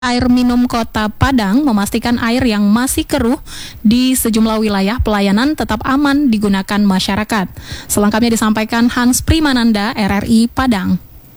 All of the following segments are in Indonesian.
Air minum Kota Padang memastikan air yang masih keruh di sejumlah wilayah pelayanan tetap aman digunakan masyarakat. Selengkapnya disampaikan Hans Primananda, RRI Padang.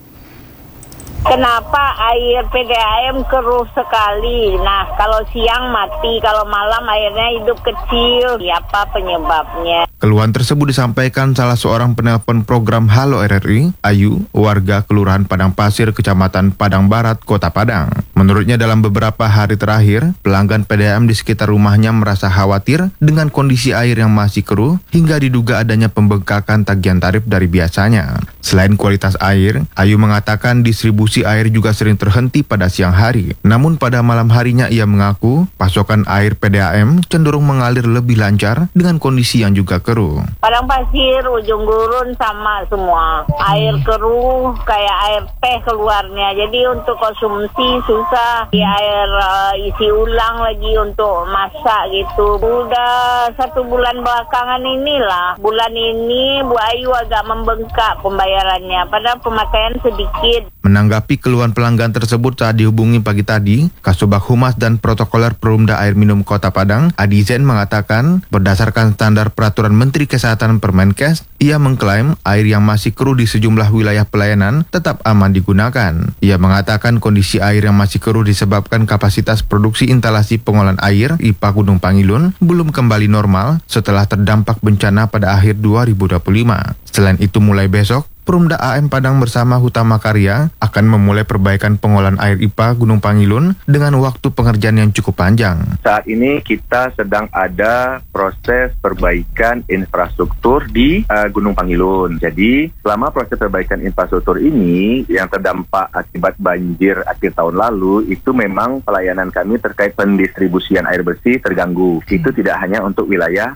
Kenapa air PDAM keruh sekali? Nah, kalau siang mati, kalau malam airnya hidup kecil. Apa penyebabnya? Keluhan tersebut disampaikan salah seorang penelpon program Halo RRI, Ayu, warga Kelurahan Padang Pasir, Kecamatan Padang Barat, Kota Padang. Menurutnya dalam beberapa hari terakhir, pelanggan PDAM di sekitar rumahnya merasa khawatir dengan kondisi air yang masih keruh hingga diduga adanya pembengkakan tagihan tarif dari biasanya. Selain kualitas air, Ayu mengatakan distribusi air juga sering terhenti pada siang hari. Namun pada malam harinya ia mengaku pasokan air PDAM cenderung mengalir lebih lancar dengan kondisi yang juga keruh. Padang Pasir, Ujung Gurun sama semua. Air keruh kayak air teh keluarnya. Jadi untuk konsumsi susah. Air isi ulang lagi untuk masak gitu. Udah 1 bulan belakangan inilah. Bulan ini Bu Ayu agak membengkak pembayarannya. Padahal pemakaian sedikit. Menanggapi keluhan pelanggan tersebut saat dihubungi pagi tadi, Kasubag Humas dan Protokoler Perumda Air Minum Kota Padang, Adi Zen mengatakan, berdasarkan standar Peraturan Menteri Kesehatan Permenkes, ia mengklaim air yang masih keruh di sejumlah wilayah pelayanan tetap aman digunakan. Ia mengatakan kondisi air yang masih keruh disebabkan kapasitas produksi instalasi pengolahan air IPA Gunung Pangilun belum kembali normal setelah terdampak bencana pada akhir 2025. Selain itu mulai besok, Perumda AM Padang bersama Hutama Karya akan memulai perbaikan pengolahan air IPA Gunung Pangilun dengan waktu pengerjaan yang cukup panjang. Saat ini kita sedang ada proses perbaikan infrastruktur di Gunung Pangilun. Jadi selama proses perbaikan infrastruktur ini yang terdampak akibat banjir akhir tahun lalu, itu memang pelayanan kami terkait pendistribusian air bersih terganggu. Itu tidak hanya untuk wilayah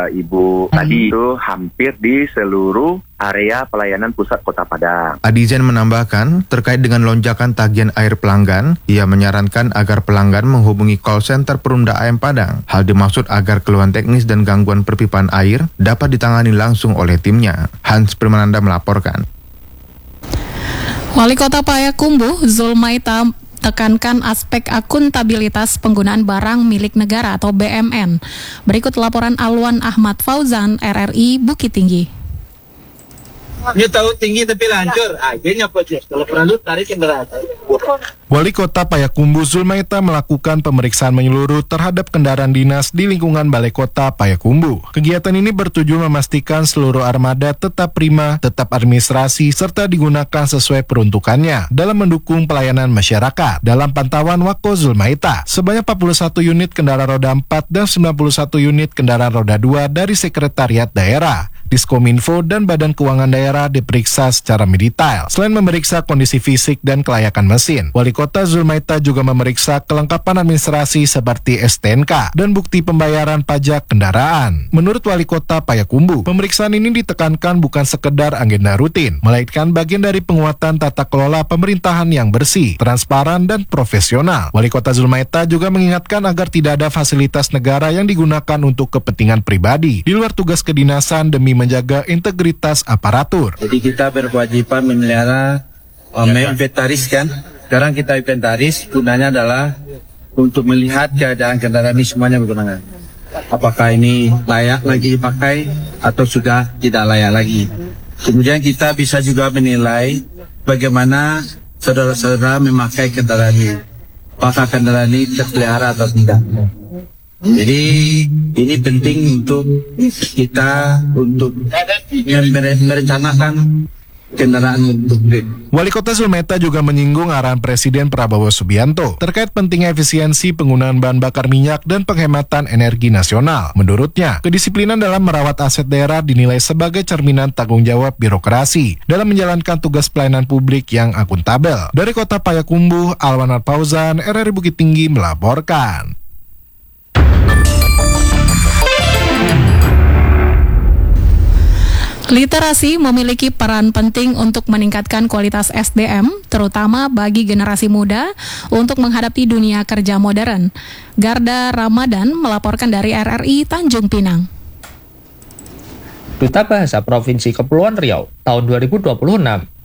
Ibu tadi, itu hampir di seluruh area pelayanan pusat Kota Padang. Adizen menambahkan, terkait dengan lonjakan tagihan air pelanggan, ia menyarankan agar pelanggan menghubungi call center Perumda AM Padang. Hal dimaksud agar keluhan teknis dan gangguan perpipaan air dapat ditangani langsung oleh timnya. Hans Primananda melaporkan. Wali Kota Payakumbuh, Zulmaita, tekankan aspek akuntabilitas penggunaan barang milik negara atau BMN. Berikut laporan Alwan Ahmad Fauzan, RRI Bukit Tinggi. Dia tahu tinggi tapi lancur. Akhirnya proses. Kalau perlu tarik kendaraan. Wali Kota Payakumbuh Zulmaita melakukan pemeriksaan menyeluruh terhadap kendaraan dinas di lingkungan Balai Kota Payakumbuh. Kegiatan ini bertujuan memastikan seluruh armada tetap prima, tetap administrasi, serta digunakan sesuai peruntukannya dalam mendukung pelayanan masyarakat. Dalam pantauan Wako Zulmaita, sebanyak 41 unit kendaraan roda 4 dan 91 unit kendaraan roda 2 dari Sekretariat Daerah, Diskominfo, dan Badan Keuangan Daerah diperiksa secara mendetail. Selain memeriksa kondisi fisik dan kelayakan mesin, Wali Kota Zulmaita juga memeriksa kelengkapan administrasi seperti STNK dan bukti pembayaran pajak kendaraan. Menurut Wali Kota Payakumbuh, pemeriksaan ini ditekankan bukan sekedar agenda rutin, melainkan bagian dari penguatan tata kelola pemerintahan yang bersih, transparan, dan profesional. Wali Kota Zulmaita juga mengingatkan agar tidak ada fasilitas negara yang digunakan untuk kepentingan pribadi di luar tugas kedinasan demi menjaga integritas aparatur. Jadi kita berkewajiban memelihara, menginventariskan. Sekarang kita inventaris, gunanya adalah untuk melihat keadaan kendaraan ini semuanya bagaimana. Apakah ini layak lagi dipakai atau sudah tidak layak lagi. Kemudian kita bisa juga menilai bagaimana saudara-saudara memakai kendaraan ini. Apakah kendaraan ini terpelihara atau tidak. Jadi ini penting untuk kita untuk merencanakan kendaraan publik. Wali Kota Zulmaita juga menyinggung arahan Presiden Prabowo Subianto terkait pentingnya efisiensi penggunaan bahan bakar minyak dan penghematan energi nasional. Menurutnya, kedisiplinan dalam merawat aset daerah dinilai sebagai cerminan tanggung jawab birokrasi dalam menjalankan tugas pelayanan publik yang akuntabel. Dari Kota Payakumbuh, Alwan Ahmad Fauzan, RRI Bukit Tinggi melaporkan. Literasi memiliki peran penting untuk meningkatkan kualitas SDM, terutama bagi generasi muda untuk menghadapi dunia kerja modern. Garda Ramadan melaporkan dari RRI Tanjung Pinang. Duta Bahasa Provinsi Kepulauan Riau tahun 2026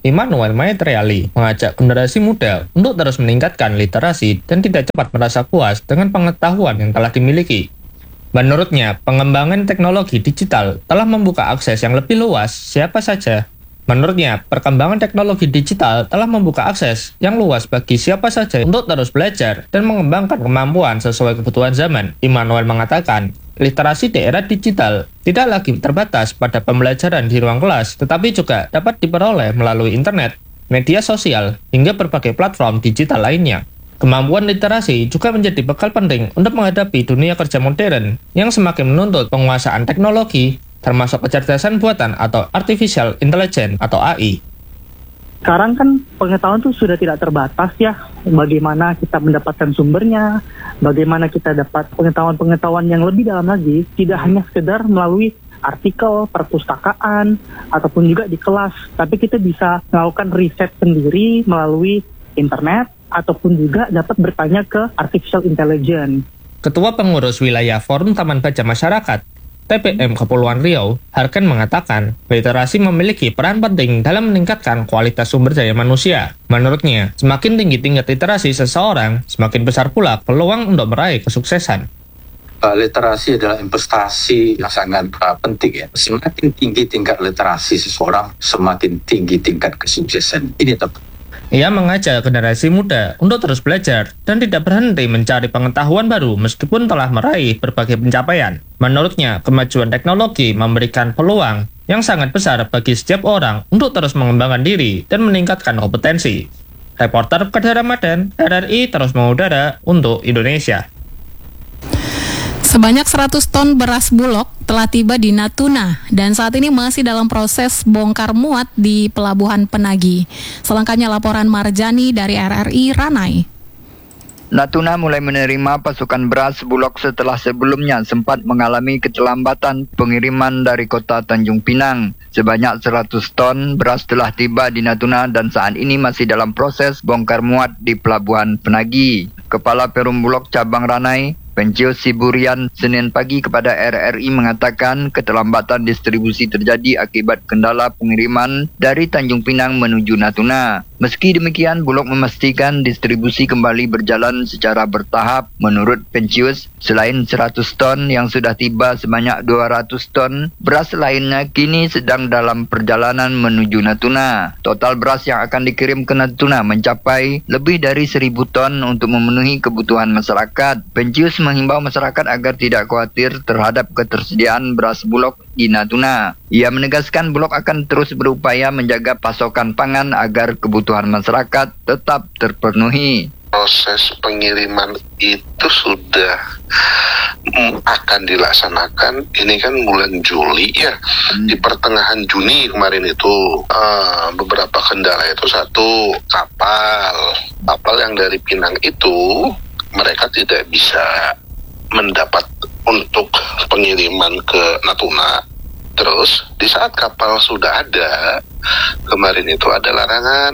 Immanuel Maetriali mengajak generasi muda untuk terus meningkatkan literasi dan tidak cepat merasa puas dengan pengetahuan yang telah dimiliki. Menurutnya, pengembangan teknologi digital telah membuka akses yang lebih luas siapa saja. Menurutnya, perkembangan teknologi digital telah membuka akses yang luas bagi siapa saja untuk terus belajar dan mengembangkan kemampuan sesuai kebutuhan zaman. Immanuel mengatakan, literasi di era digital tidak lagi terbatas pada pembelajaran di ruang kelas, tetapi juga dapat diperoleh melalui internet, media sosial, hingga berbagai platform digital lainnya. Kemampuan literasi juga menjadi bekal penting untuk menghadapi dunia kerja modern yang semakin menuntut penguasaan teknologi, termasuk kecerdasan buatan atau artificial intelligence atau AI. Sekarang kan pengetahuan itu sudah tidak terbatas ya. Bagaimana kita mendapatkan sumbernya, bagaimana kita dapat pengetahuan-pengetahuan yang lebih dalam lagi, tidak hanya sekedar melalui artikel, perpustakaan, ataupun juga di kelas. Tapi kita bisa melakukan riset sendiri melalui internet, ataupun juga dapat bertanya ke artificial intelligence. Ketua Pengurus Wilayah Forum Taman Baca Masyarakat TPM Kepulauan Riau, Harken mengatakan, literasi memiliki peran penting dalam meningkatkan kualitas sumber daya manusia. Menurutnya, semakin tinggi tingkat literasi seseorang, semakin besar pula peluang untuk meraih kesuksesan. Literasi adalah investasi yang sangat penting ya. Semakin tinggi tingkat literasi seseorang, semakin tinggi tingkat kesuksesan. Ini tepat. Ia mengajak generasi muda untuk terus belajar dan tidak berhenti mencari pengetahuan baru meskipun telah meraih berbagai pencapaian. Menurutnya, kemajuan teknologi memberikan peluang yang sangat besar bagi setiap orang untuk terus mengembangkan diri dan meningkatkan kompetensi. Reporter Kedar Ramadan, RRI terus mengudara untuk Indonesia. Sebanyak 100 ton beras Bulog telah tiba di Natuna dan saat ini masih dalam proses bongkar muat di Pelabuhan Penagi. Selengkapnya laporan Marjani dari RRI Ranai. Natuna mulai menerima pasukan beras Bulog setelah sebelumnya sempat mengalami keterlambatan pengiriman dari kota Tanjung Pinang. Sebanyak 100 ton beras telah tiba di Natuna dan saat ini masih dalam proses bongkar muat di Pelabuhan Penagi. Kepala Perum Bulog Cabang Ranai, Pencius Siburian, Senin pagi kepada RRI mengatakan keterlambatan distribusi terjadi akibat kendala pengiriman dari Tanjung Pinang menuju Natuna. Meski demikian, Bulog memastikan distribusi kembali berjalan secara bertahap. Menurut Pencius, selain 100 ton yang sudah tiba, sebanyak 200 ton beras lainnya kini sedang dalam perjalanan menuju Natuna. Total beras yang akan dikirim ke Natuna mencapai lebih dari 1.000 ton untuk memenuhi kebutuhan masyarakat. Pencius menghimbau masyarakat agar tidak khawatir terhadap ketersediaan beras Bulog di Natuna. Ia menegaskan Bulog akan terus berupaya menjaga pasokan pangan agar kebutuhan masyarakat tetap terpenuhi. Proses pengiriman itu sudah akan dilaksanakan, ini kan bulan Juli ya, di pertengahan Juni kemarin itu beberapa kendala itu. Satu, kapal yang dari Pinang itu mereka tidak bisa mendapat untuk pengiriman ke Natuna. Terus di saat kapal sudah ada, kemarin itu ada larangan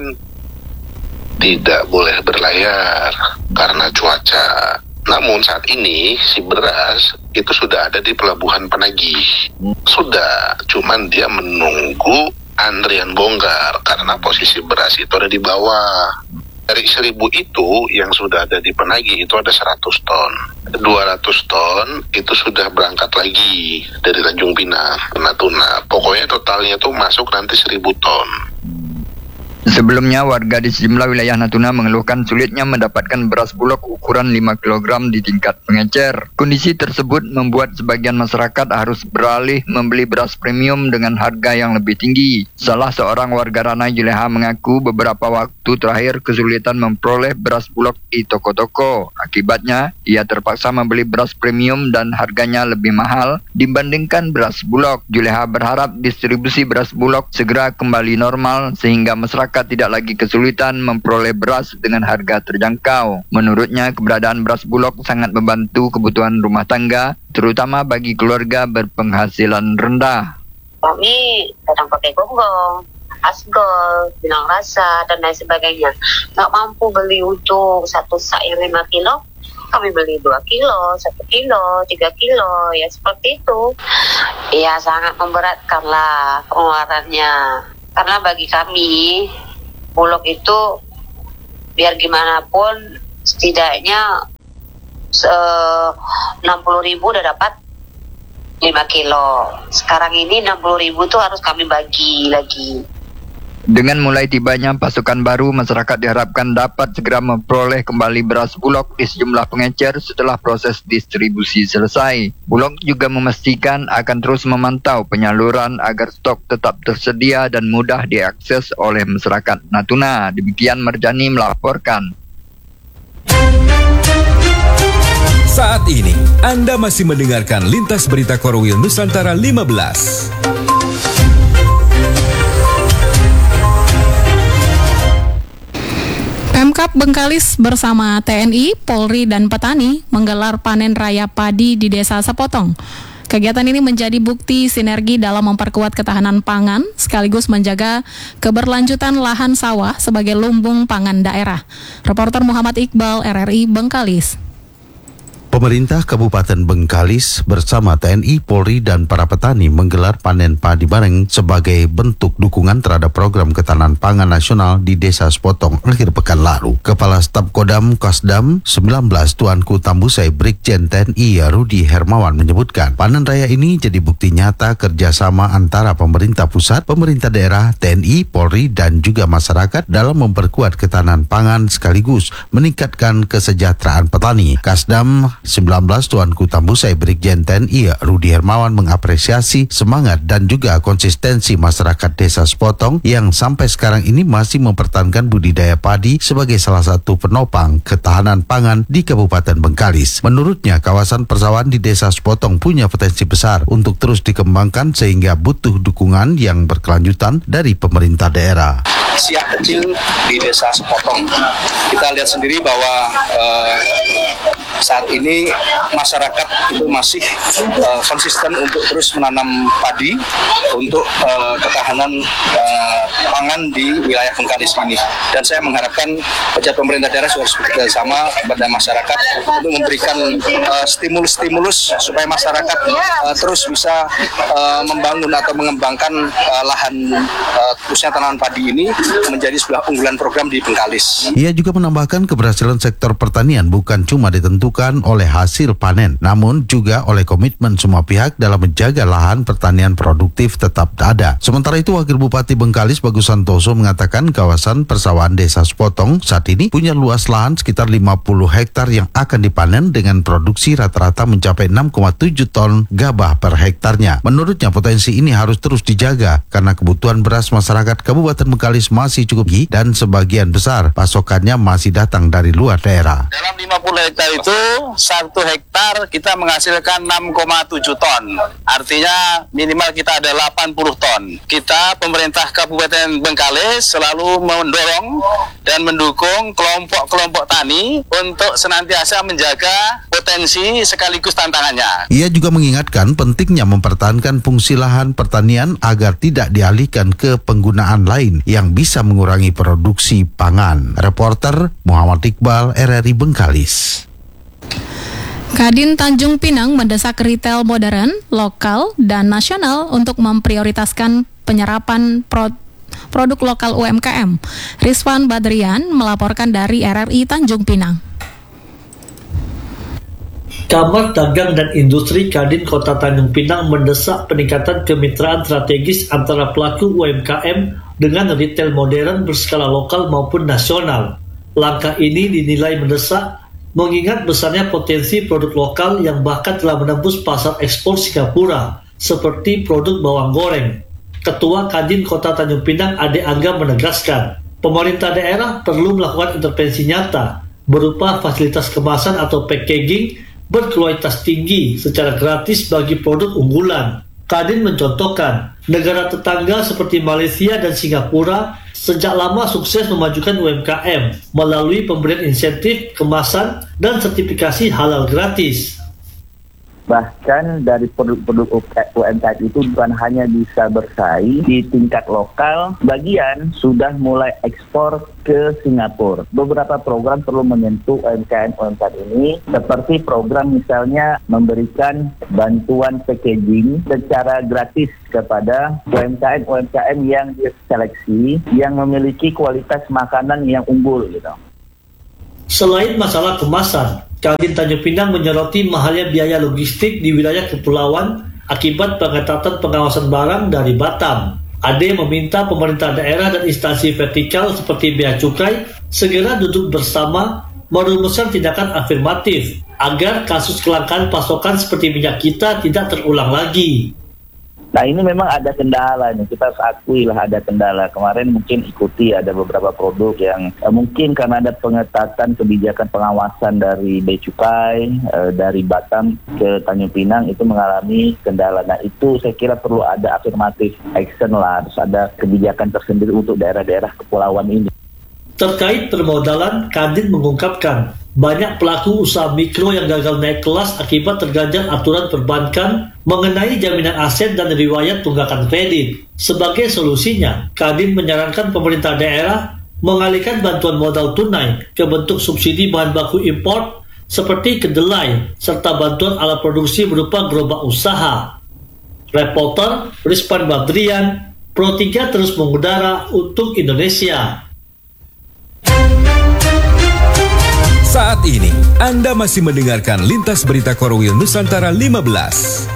tidak boleh berlayar karena cuaca. Namun saat ini si beras itu sudah ada di Pelabuhan Penagi. Sudah, cuman dia menunggu antrian bongkar karena posisi beras itu ada di bawah. Dari 1.000 itu yang sudah ada di Penagi itu ada 100 ton. 200 ton itu sudah berangkat lagi dari Tanjung Pinang ke Natuna. Pokoknya totalnya tuh masuk nanti 1.000 ton. Sebelumnya, warga di sejumlah wilayah Natuna mengeluhkan sulitnya mendapatkan beras Bulog ukuran 5 kg di tingkat pengecer. Kondisi tersebut membuat sebagian masyarakat harus beralih membeli beras premium dengan harga yang lebih tinggi. Salah seorang warga Ranai Juleha mengaku beberapa waktu terakhir kesulitan memperoleh beras Bulog di toko-toko. Akibatnya, ia terpaksa membeli beras premium dan harganya lebih mahal dibandingkan beras Bulog. Juleha berharap distribusi beras Bulog segera kembali normal sehingga masyarakat tidak lagi kesulitan memperoleh beras dengan harga terjangkau. Menurutnya, keberadaan beras Bulog sangat membantu kebutuhan rumah tangga, terutama bagi keluarga berpenghasilan rendah. Kami kadang pakai gonggong, asgol, bilang rasa, dan lain sebagainya. Nggak mampu beli untuk satu sak yang 5 kilo, kami beli 2 kilo, 1 kilo, 3 kilo, ya seperti itu. Ya sangat memberatkan lah pengeluarannya. Karena bagi kami Bulog itu biar gimana pun setidaknya 60.000 udah dapat 5 kilo. Sekarang ini 60.000 tuh harus kami bagi lagi. Dengan mulai tibanya pasukan baru, masyarakat diharapkan dapat segera memperoleh kembali beras Bulog di sejumlah pengecer setelah proses distribusi selesai. Bulog juga memastikan akan terus memantau penyaluran agar stok tetap tersedia dan mudah diakses oleh masyarakat Natuna. Demikian Marjani melaporkan. Saat ini, Anda masih mendengarkan Lintas Berita Korwil Nusantara 15. Pemkab Bengkalis bersama TNI, Polri, dan petani menggelar panen raya padi di Desa Sepotong. Kegiatan ini menjadi bukti sinergi dalam memperkuat ketahanan pangan sekaligus menjaga keberlanjutan lahan sawah sebagai lumbung pangan daerah. Reporter Muhammad Iqbal, RRI Bengkalis. Pemerintah Kabupaten Bengkalis bersama TNI, Polri, dan para petani menggelar panen padi bareng sebagai bentuk dukungan terhadap program ketahanan pangan nasional di Desa Sepotong akhir pekan lalu. Kepala Staf Kodam Kasdam 19 Tuanku Tambusai Brigjen TNI Rudi Hermawan menyebutkan panen raya ini jadi bukti nyata kerjasama antara pemerintah pusat, pemerintah daerah, TNI, Polri, dan juga masyarakat dalam memperkuat ketahanan pangan sekaligus meningkatkan kesejahteraan petani. Kasdam 19 Tuanku Tambusai Brigjen TNI Rudi Hermawan mengapresiasi semangat dan juga konsistensi masyarakat Desa Sepotong yang sampai sekarang ini masih mempertahankan budidaya padi sebagai salah satu penopang ketahanan pangan di Kabupaten Bengkalis. Menurutnya, kawasan persawahan di Desa Sepotong punya potensi besar untuk terus dikembangkan sehingga butuh dukungan yang berkelanjutan dari pemerintah daerah. Siak kecil di Desa Sepotong. Kita lihat sendiri bahwa saat ini masyarakat itu masih konsisten untuk terus menanam padi untuk ketahanan pangan di wilayah Bengkalis ini. Dan saya mengharapkan pejabat pemerintah daerah harus bekerjasama kepada masyarakat untuk memberikan stimulus supaya masyarakat terus bisa membangun atau mengembangkan lahan khususnya tanaman padi ini menjadi sebuah unggulan program di Bengkalis. Ia juga menambahkan keberhasilan sektor pertanian bukan cuma ditentukan oleh hasil panen, namun juga oleh komitmen semua pihak dalam menjaga lahan pertanian produktif tetap ada. Sementara itu, Wakil Bupati Bengkalis Bagus Santoso mengatakan kawasan persawahan Desa Sepotong saat ini punya luas lahan sekitar 50 hektar yang akan dipanen dengan produksi rata-rata mencapai 6,7 ton gabah per hektarnya. Menurutnya, potensi ini harus terus dijaga karena kebutuhan beras masyarakat Kabupaten Bengkalis masih cukup tinggi dan sebagian besar pasokannya masih datang dari luar daerah. Dalam 50 hektar itu 1 hektar kita menghasilkan 6,7 ton. Artinya minimal kita ada 80 ton. Kita pemerintah Kabupaten Bengkalis selalu mendorong dan mendukung kelompok-kelompok tani untuk senantiasa menjaga potensi sekaligus tantangannya. Ia juga mengingatkan pentingnya mempertahankan fungsi lahan pertanian agar tidak dialihkan ke penggunaan lain yang bisa mengurangi produksi pangan. Reporter Muhammad Iqbal, RRI Bengkalis. Kadin Tanjung Pinang mendesak retail modern, lokal, dan nasional untuk memprioritaskan penyerapan produk lokal UMKM. Rizwan Badrian melaporkan dari RRI Tanjung Pinang. Kamar Dagang dan Industri Kadin Kota Tanjung Pinang mendesak peningkatan kemitraan strategis antara pelaku UMKM dengan retail modern berskala lokal maupun nasional. Langkah ini dinilai mendesak mengingat besarnya potensi produk lokal yang bahkan telah menembus pasar ekspor Singapura, seperti produk bawang goreng. Ketua Kadin Kota Tanjung Pinang Ade Angga menegaskan, pemerintah daerah perlu melakukan intervensi nyata berupa fasilitas kemasan atau packaging berkualitas tinggi secara gratis bagi produk unggulan. Kadin mencontohkan, negara tetangga seperti Malaysia dan Singapura sejak lama sukses memajukan UMKM melalui pemberian insentif, kemasan, dan sertifikasi halal gratis. Bahkan dari produk-produk UMKM itu bukan hanya bisa bersaing di tingkat lokal, bagian sudah mulai ekspor ke Singapura. Beberapa program perlu menyentuh UMKM ini, seperti program misalnya memberikan bantuan packaging secara gratis kepada UMKM yang diseleksi, yang memiliki kualitas makanan yang unggul gitu. Selain masalah kemasan, Kadin Tanjung Pinang menyoroti mahalnya biaya logistik di wilayah kepulauan akibat pengetatan pengawasan barang dari Batam. Ade meminta pemerintah daerah dan instansi vertikal seperti Bea Cukai segera duduk bersama merumuskan tindakan afirmatif agar kasus kelangkaan pasokan seperti minyak kita tidak terulang lagi. Nah ini memang ada kendala nih, kita harus akui lah ada kendala. Kemarin mungkin ikuti ada beberapa produk yang mungkin karena ada pengetatan kebijakan pengawasan dari Bea Cukai, dari Batam ke Tanjung Pinang itu mengalami kendala. Nah itu saya kira perlu ada afirmatif action lah, harus ada kebijakan tersendiri untuk daerah-daerah kepulauan ini. Terkait permodalan, Kadin mengungkapkan banyak pelaku usaha mikro yang gagal naik kelas akibat terganjal aturan perbankan mengenai jaminan aset dan riwayat tunggakan kredit. Sebagai solusinya, Kadin menyarankan pemerintah daerah mengalihkan bantuan modal tunai ke bentuk subsidi bahan baku impor seperti kedelai, serta bantuan alat produksi berupa gerobak usaha. Reporter Rizpan Badrian, Pro 3 terus mengudara untuk Indonesia. Saat ini, Anda masih mendengarkan Lintas Berita Korwil Nusantara 15.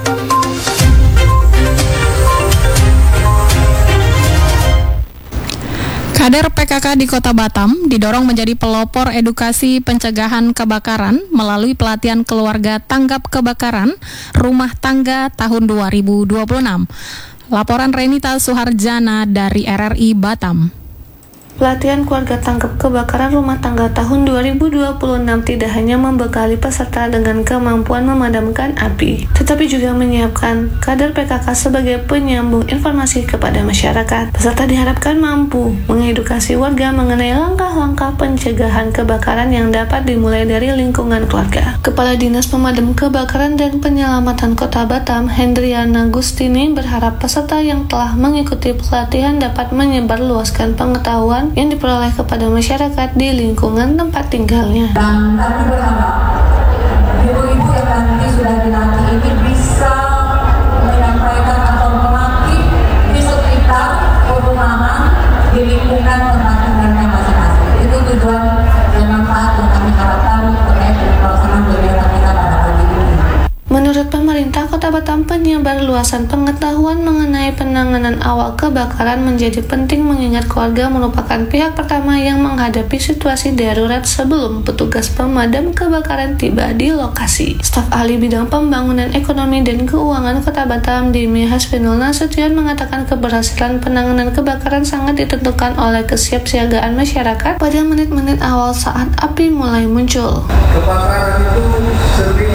Kader PKK di Kota Batam didorong menjadi pelopor edukasi pencegahan kebakaran melalui pelatihan keluarga tanggap kebakaran rumah tangga tahun 2026. Laporan Renita Suharjana dari RRI Batam. Pelatihan keluarga tanggap kebakaran rumah tangga tahun 2026 tidak hanya membekali peserta dengan kemampuan memadamkan api, tetapi juga menyiapkan kader PKK sebagai penyambung informasi kepada masyarakat. Peserta diharapkan mampu mengedukasi warga mengenai langkah-langkah pencegahan kebakaran yang dapat dimulai dari lingkungan keluarga. Kepala Dinas Pemadam Kebakaran dan Penyelamatan Kota Batam, Hendriana Gustini, berharap peserta yang telah mengikuti pelatihan dapat menyebarluaskan pengetahuan yang diperoleh kepada masyarakat di lingkungan tempat tinggalnya. Dan kami berharap ibu-ibu yang nanti sudah dilatih ini bisa menyampaikan atau melatih di sekitar perumahan di lingkungan tempat tinggalnya masing-masing. Itu tujuan dan manfaat yang kami harapkan terkait dengan pelaksanaan kegiatan kita pada pagi ini. Menurut pemerintah Kota Batam, penyebar luasan pengetahuan mengenai penanganan awal kebakaran menjadi penting mengingat keluarga merupakan pihak pertama yang menghadapi situasi darurat sebelum petugas pemadam kebakaran tiba di lokasi. Staf ahli bidang pembangunan ekonomi dan keuangan Kota Batam, Demi Hasbinul Nasution, mengatakan keberhasilan penanganan kebakaran sangat ditentukan oleh kesiapsiagaan masyarakat pada menit-menit awal saat api mulai muncul. Kebakaran itu sering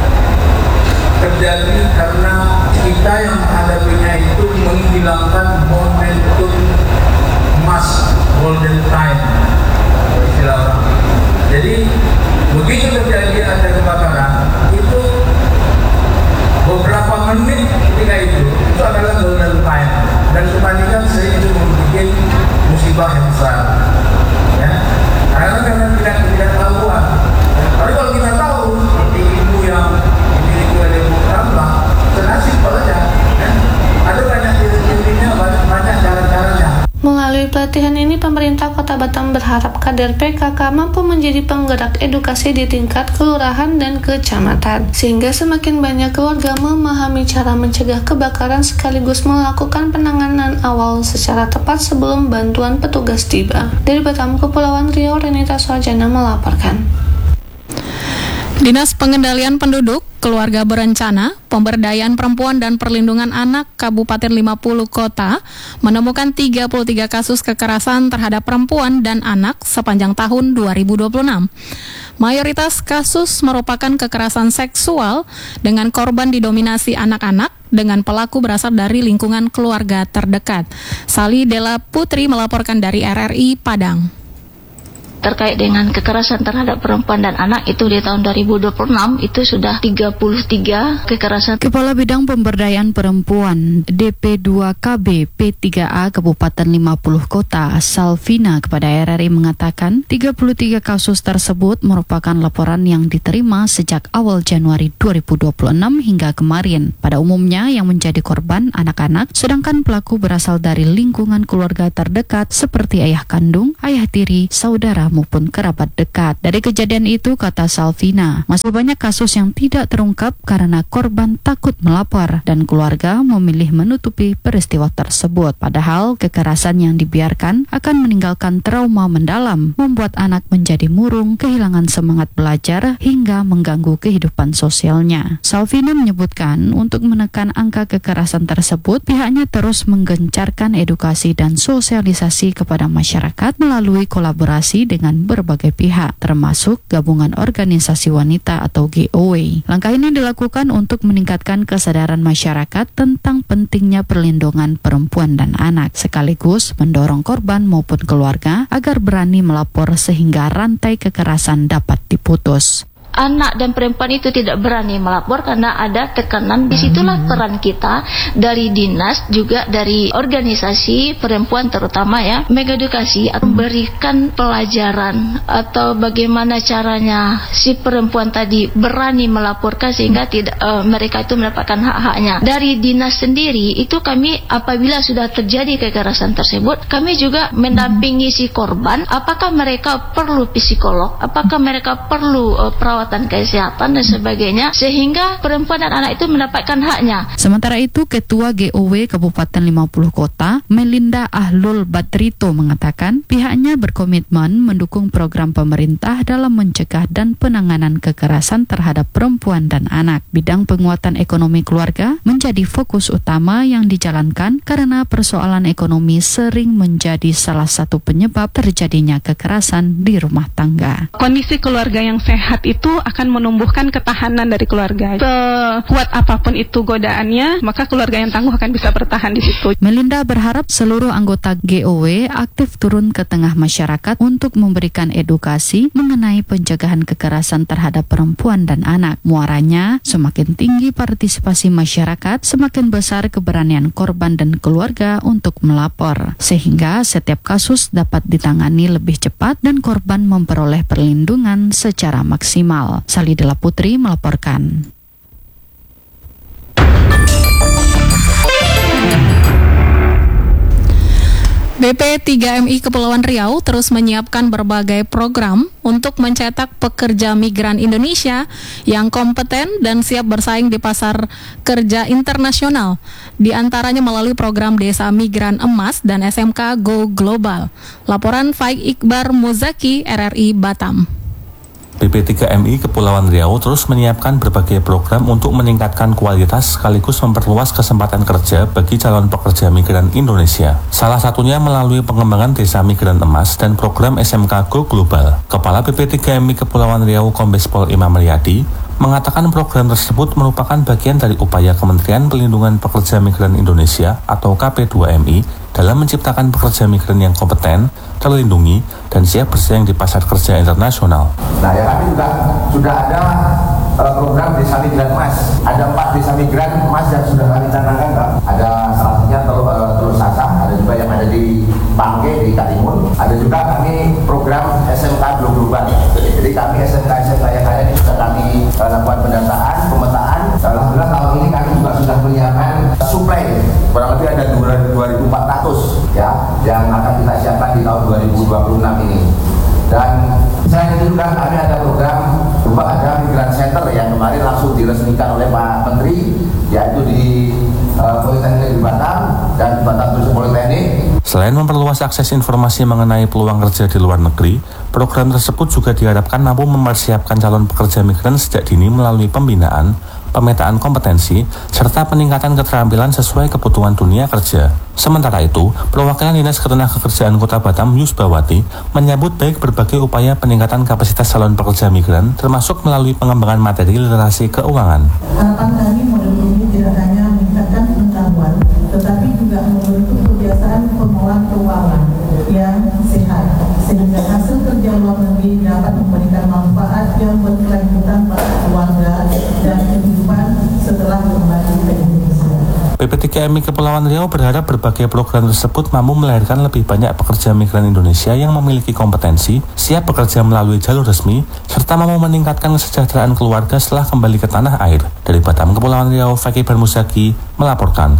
terjadi karena kita yang menghadapinya itu menghilangkan momentum emas, golden time istilah orang. Jadi begitu terjadi ada kebakaran itu beberapa menit ketika itu adalah golden time dan kebanyakan sering itu membuat musibah yang besar. Ya, karena tidak tahuan. Tapi kalau kita tahu seperti ibu yang Melalui pelatihan ini, pemerintah Kota Batam berharap kader PKK mampu menjadi penggerak edukasi di tingkat kelurahan dan kecamatan, sehingga semakin banyak keluarga memahami cara mencegah kebakaran sekaligus melakukan penanganan awal secara tepat sebelum bantuan petugas tiba. Dari Batam, Kepulauan Riau, Renita Suharjana melaporkan. Dinas Pengendalian Penduduk, Keluarga Berencana, Pemberdayaan Perempuan dan Perlindungan Anak Kabupaten 50 Kota menemukan 33 kasus kekerasan terhadap perempuan dan anak sepanjang tahun 2026. Mayoritas kasus merupakan kekerasan seksual dengan korban didominasi anak-anak dengan pelaku berasal dari lingkungan keluarga terdekat. Sali Della Putri melaporkan dari RRI Padang. terkait dengan kekerasan terhadap perempuan dan anak itu di tahun 2026 itu sudah 33 kekerasan. Kepala Bidang Pemberdayaan Perempuan DP2KB P3A Kabupaten 50 Kota Salvina kepada RRI mengatakan 33 kasus tersebut merupakan laporan yang diterima sejak awal Januari 2026 hingga kemarin. Pada umumnya yang menjadi korban anak-anak, sedangkan pelaku berasal dari lingkungan keluarga terdekat seperti ayah kandung, ayah tiri, saudara maupun kerabat dekat. Dari kejadian itu, kata Salvina, masih banyak kasus yang tidak terungkap karena korban takut melapor dan keluarga memilih menutupi peristiwa tersebut. Padahal kekerasan yang dibiarkan akan meninggalkan trauma mendalam, membuat anak menjadi murung, kehilangan semangat belajar hingga mengganggu kehidupan sosialnya. Salvina menyebutkan untuk menekan angka kekerasan tersebut, pihaknya terus menggencarkan edukasi dan sosialisasi kepada masyarakat melalui kolaborasi dengan berbagai pihak, termasuk gabungan organisasi wanita atau GOW. Langkah ini dilakukan untuk meningkatkan kesadaran masyarakat tentang pentingnya perlindungan perempuan dan anak, sekaligus mendorong korban maupun keluarga agar berani melapor sehingga rantai kekerasan dapat diputus. Anak dan perempuan itu tidak berani melapor karena ada tekanan. Disitulah peran kita dari dinas, juga dari organisasi perempuan terutama ya, mengedukasi atau memberikan pelajaran atau bagaimana caranya si perempuan tadi berani melaporkan sehingga tidak mereka itu mendapatkan hak-haknya. Dari dinas sendiri itu kami apabila sudah terjadi kekerasan tersebut, kami juga mendampingi si korban, apakah mereka perlu psikolog, apakah mereka perlu perawatan kesehatan dan sebagainya, sehingga perempuan dan anak itu mendapatkan haknya. Sementara itu, Ketua GOW Kabupaten 50 Kota, Melinda Ahlul Badrito mengatakan pihaknya berkomitmen mendukung program pemerintah dalam mencegah dan penanganan kekerasan terhadap perempuan dan anak. Bidang penguatan ekonomi keluarga menjadi fokus utama yang dijalankan karena persoalan ekonomi sering menjadi salah satu penyebab terjadinya kekerasan di rumah tangga. Kondisi keluarga yang sehat itu akan menumbuhkan ketahanan dari keluarga. Sekuat apapun itu godaannya, maka keluarga yang tangguh akan bisa bertahan di situ. Melinda berharap seluruh anggota GOW aktif turun ke tengah masyarakat untuk memberikan edukasi mengenai pencegahan kekerasan terhadap perempuan dan anak. Muaranya, semakin tinggi partisipasi masyarakat, semakin besar keberanian korban dan keluarga untuk melapor, sehingga setiap kasus dapat ditangani lebih cepat dan korban memperoleh perlindungan secara maksimal. Salidela Putri melaporkan. BP3MI Kepulauan Riau terus menyiapkan berbagai program untuk mencetak pekerja migran Indonesia yang kompeten dan siap bersaing di pasar kerja internasional, di antaranya melalui program Desa Migran Emas dan SMK Go Global. Laporan Faik Iqbar Muzaki, RRI Batam. BP3MI Kepulauan Riau terus menyiapkan berbagai program untuk meningkatkan kualitas sekaligus memperluas kesempatan kerja bagi calon pekerja migran Indonesia. Salah satunya melalui pengembangan Desa Migran Emas dan program SMK Go Global. Kepala BP3MI Kepulauan Riau Kombes Pol Imam Riyadi mengatakan program tersebut merupakan bagian dari upaya Kementerian Perlindungan Pekerja Migran Indonesia atau KP2MI dalam menciptakan pekerja migran yang kompeten, terlindungi, dan siap bersaing di pasar kerja internasional. Nah, ya kami juga sudah ada program Desa Migran Emas. Ada 4 Desa Migran Emas yang sudah kami canangkan, Pak. Ada salah satunya Telur Sasa, ada juga yang ada di Pangke, di Karimun. Ada juga kami program SMK Global. Jadi kami SMK yang ada ini sudah kami lakukan pendataan, pemetaan. Alhamdulillah tahun ini kami juga sudah menyiapkan suplai. Kurang lebih ada 2.400 ya, yang akan kita siapkan di tahun 2026 ini. Dan selain itu juga kami ada program ada Migran Center yang kemarin langsung diresmikan oleh Pak Menteri, yaitu di Politeknik di Batam dan Batam Turisme Politeknik. Selain memperluas akses informasi mengenai peluang kerja di luar negeri, program tersebut juga diharapkan mampu mempersiapkan calon pekerja migran sejak dini melalui pembinaan, pemetaan kompetensi, serta peningkatan keterampilan sesuai kebutuhan dunia kerja. Sementara itu, perwakilan Dinas Ketenagakerjaan Kota Batam, Yusbawati, menyambut baik berbagai upaya peningkatan kapasitas calon pekerja migran, termasuk melalui pengembangan materi literasi keuangan. Harapan kami model ini tidak hanya meningkatkan pengetahuan, tetapi juga membentuk kebiasaan pengelolaan keuangan yang sehat, sehingga hasil kerja luar PP3MI Kepulauan Riau berharap berbagai program tersebut mampu melahirkan lebih banyak pekerja migran Indonesia yang memiliki kompetensi, siap bekerja melalui jalur resmi, serta mampu meningkatkan kesejahteraan keluarga setelah kembali ke tanah air. Dari Batam, Kepulauan Riau, Fakih Bermusaki melaporkan.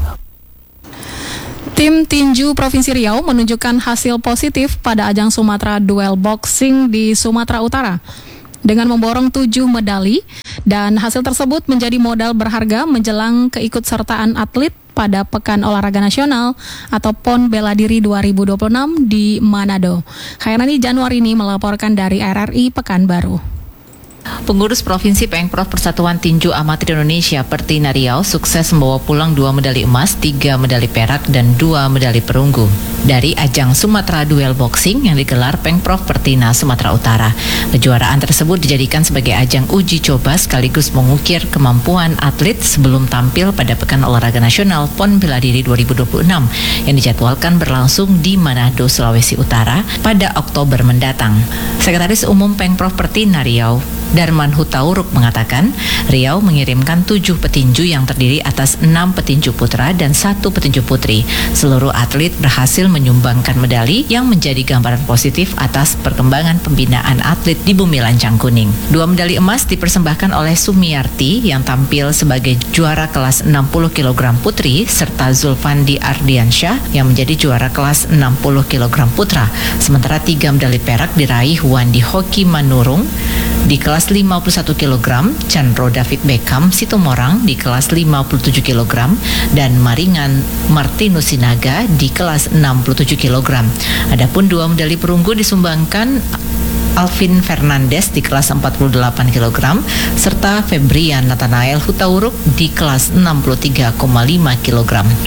Tim tinju Provinsi Riau menunjukkan hasil positif pada ajang Sumatera Duel Boxing di Sumatera Utara dengan memborong 7 medali, dan hasil tersebut menjadi modal berharga menjelang keikutsertaan atlet pada Pekan Olahraga Nasional atau PON Bela Diri 2026 di Manado. Khairani Januarini melaporkan dari RRI Pekanbaru. Pengurus Provinsi Pengprov Persatuan Tinju Amatir Indonesia Pertina Riau sukses membawa pulang 2 medali emas, 3 medali perak, dan 2 medali perunggu dari ajang Sumatera Duel Boxing yang digelar Pengprov Pertina Sumatera Utara. Kejuaraan tersebut dijadikan sebagai ajang uji coba sekaligus mengukir kemampuan atlet sebelum tampil pada Pekan Olahraga Nasional PON Bela Diri 2026 yang dijadwalkan berlangsung di Manado, Sulawesi Utara pada Oktober mendatang. Sekretaris Umum Pengprov Pertina Riau, Darman Hutauruk mengatakan, Riau mengirimkan 7 petinju yang terdiri atas 6 petinju putra dan 1 petinju putri. Seluruh atlet berhasil menyumbangkan medali yang menjadi gambaran positif atas perkembangan pembinaan atlet di Bumi Lancang Kuning. 2 medali emas dipersembahkan oleh Sumiarti yang tampil sebagai juara kelas 60 kg putri, serta Zulfandi Ardiansyah yang menjadi juara kelas 60 kg putra. Sementara 3 medali perak diraih Wandi Hoki Manurung di kelas 51 kg, Chandro David Beckham Situmorang di kelas 57 kg, dan Maringan Martinus Sinaga di kelas 67 kg. Adapun 2 medali perunggu disumbangkan Alvin Fernandes di kelas 48 kg, serta Febrian Nathanael Hutauruk di kelas 63,5 kg.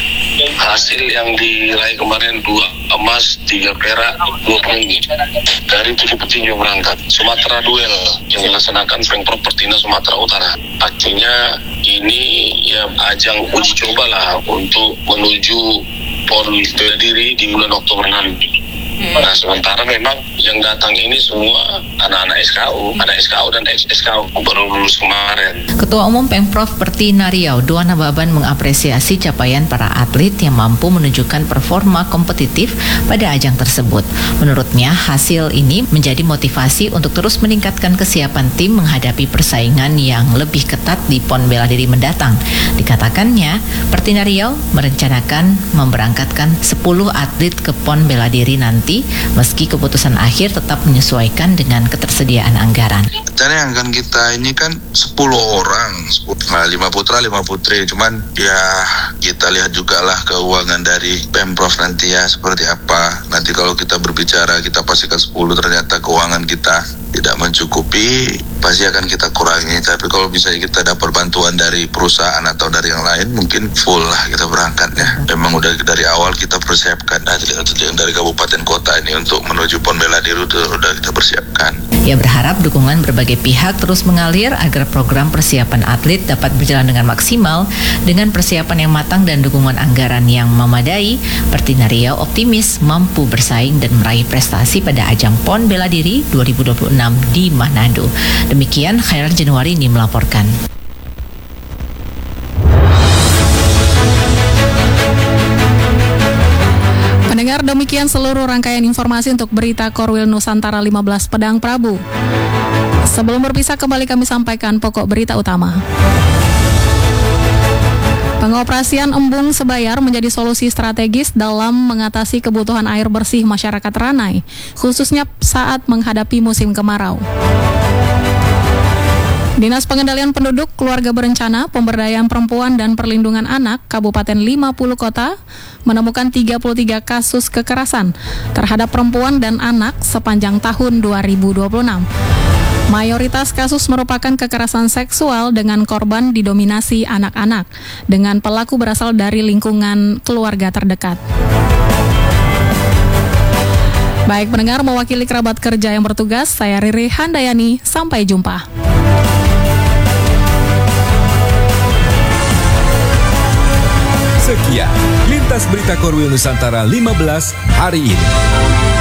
Hasil yang diraih kemarin 2 emas, 3 perak, 2 perunggu dari 7 petinju berangkat Sumatera Duel yang dilaksanakan Pengprov Pertina Sumatera Utara. Artinya ini ya ajang uji coba lah untuk menuju PON Bela Diri di bulan Oktober nanti. Nah, sementara memang yang datang ini semua anak-anak SKU dan ex-SKU baru lulus kemarin. Ketua Umum Pengprov Pertina Riau, Duana Baban, mengapresiasi capaian para atlet yang mampu menunjukkan performa kompetitif pada ajang tersebut. Menurutnya, hasil ini menjadi motivasi untuk terus meningkatkan kesiapan tim menghadapi persaingan yang lebih ketat di PON Bela Diri mendatang. Dikatakannya, Pertina Riau merencanakan memberangkatkan 10 atlet ke PON Bela Diri nanti, meski keputusan akhir tetap menyesuaikan dengan ketersediaan anggaran. Dan yang akan kita ini kan 10 orang, 5 putra 5 putri, cuman ya kita lihat juga lah keuangan dari Pemprov nanti ya seperti apa. Nanti kalau kita berbicara kita pastikan 10, ternyata keuangan kita tidak mencukupi, pasti akan kita kurangi. Tapi kalau misalnya kita dapat bantuan dari perusahaan atau dari yang lain, mungkin full lah kita berangkatnya. Memang udah dari awal kita persiapkan atlet-atlet yang dari kabupaten kota ini untuk menuju PON Bela Diri udah kita persiapkan. Ia berharap dukungan berbagai pihak terus mengalir agar program persiapan atlet dapat berjalan dengan maksimal. Dengan persiapan yang matang dan dukungan anggaran yang memadai, Pertina Riau optimis mampu bersaing dan meraih prestasi pada ajang PON Bela Diri 2026 di Manado. Demikian Khairul Januarini melaporkan. Pendengar, demikian seluruh rangkaian informasi untuk berita Korwil Nusantara 15 Pedang Prabu. Sebelum berpisah, kembali kami sampaikan pokok berita utama. Pengoperasian embung Sebayar menjadi solusi strategis dalam mengatasi kebutuhan air bersih masyarakat Ranai, khususnya saat menghadapi musim kemarau. Dinas Pengendalian Penduduk, Keluarga Berencana, Pemberdayaan Perempuan dan Perlindungan Anak Kabupaten 50 Kota menemukan 33 kasus kekerasan terhadap perempuan dan anak sepanjang tahun 2026. Mayoritas kasus merupakan kekerasan seksual dengan korban didominasi anak-anak, dengan pelaku berasal dari lingkungan keluarga terdekat. Baik pendengar, mewakili kerabat kerja yang bertugas, saya Riri Handayani, sampai jumpa. Sekian Lintas Berita Korwil Nusantara 15 hari ini.